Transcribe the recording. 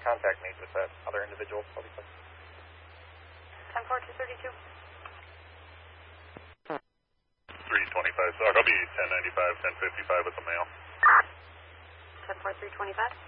contact made with that other individual. 10-4-232. 325, so I'll be 1095, 1055 with the mail. 10-4-325.